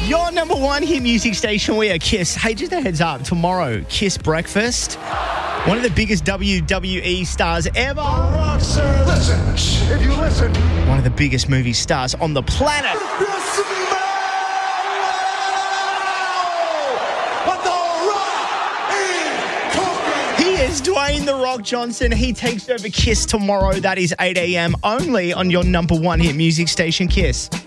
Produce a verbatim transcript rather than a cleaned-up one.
Your number one hit music station, we are Kiss. Hey, just a heads up, tomorrow, Kiss Breakfast. One of the biggest W W E stars ever. Rock, sir. Listen, shh, if you listen. One of the biggest movie stars on the planet. He is Dwayne The Rock Johnson. He takes over Kiss tomorrow. That is eight a.m. only on your number one hit music station, Kiss.